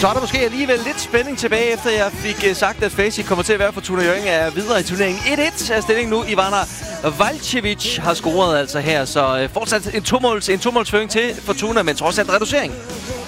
Så er der måske alligevel lidt spænding tilbage, efter jeg fik sagt, at Facey kommer til at være for Fortuna Hjørring er videre i turneringen. 1-1 er stillingen nu. Ivana Valcevic har scoret altså her, så fortsat en tomålsføring til Fortuna, men trods alt reducering.